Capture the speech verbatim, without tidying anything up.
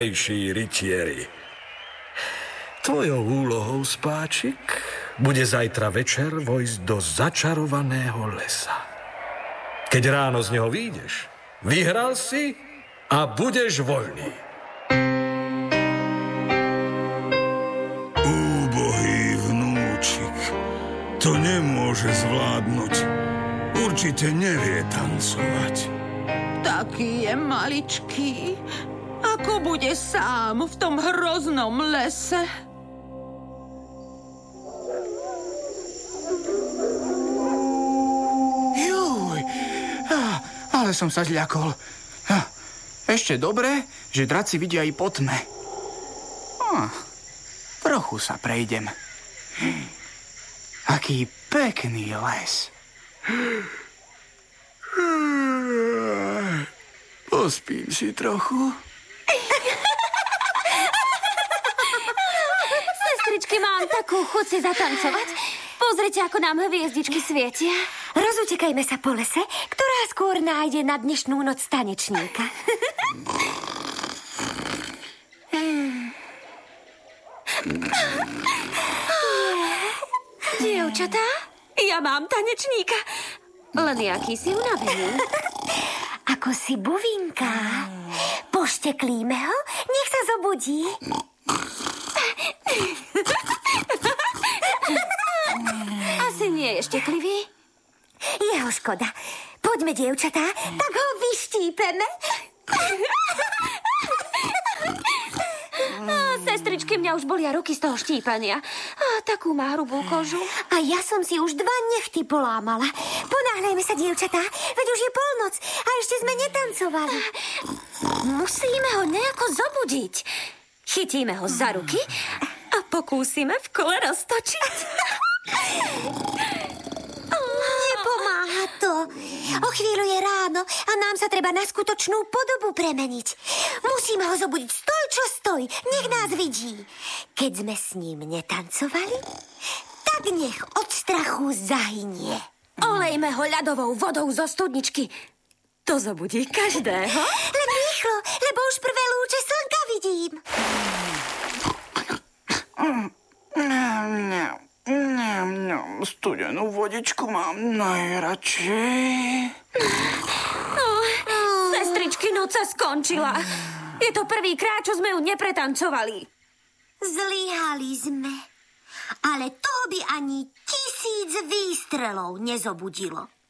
rytieri. Tvojou úlohou, spáčik, bude zajtra večer vojsť do začarovaného lesa. Keď ráno z neho vyjdeš, vyhral si a budeš voľný. Úbohý vnúčik to nemôže zvládnuť. Určite nevie tancovať. Taký je maličký. Ako bude sám v tom hroznom lese? Juj, ale som sa zľakol. Ešte dobre, že draci vidia aj po tme. Trochu sa prejdem. Aký pekný les. Pospím si trochu. Sestričky, mám takú chuť si zatancovať. Pozrite, ako nám hviezdičky svietia. Rozutekajme sa po lese, ktorá skôr nájde na dnešnú noc tanečníka. Dievčatá, ja mám tanečníka. Len jaký si unavený. Ako si buvinka. Pošteklíme ho, nech sa zobudí. Asi nie je šteklivý. Jeho škoda. Poďme, dievčatá, tak ho vyštípeme. Sestričky, mňa už bolia ruky z toho štípania. A takú má hrubú kožu. A ja som si už dva nechty polámala. Ponáhľajme sa, dievčatá, veď už je polnoc a ešte sme netancovali. Musíme ho nejako zobudiť. Chytíme ho za ruky a pokúsime v kole roztočiť. Nepomáha to. O chvíľu je ráno a nám sa treba na skutočnú podobu premeniť. Musíme ho zobudiť stoj, čo stoj. Nech nás vidí. Keď sme s ním netancovali, tak nech od strachu zahynie. Olejme ho ľadovou vodou zo studničky. To zobudí každého. Len rýchlo, lebo už prvé lúče slnka vidím. Studenú vodičku mám najradšej. Oh, sestričky, noc sa skončila. Je to prvýkrát, čo sme ju nepretancovali. Zlyhali sme. Ale to by ani tisíc výstrelov nezobudilo.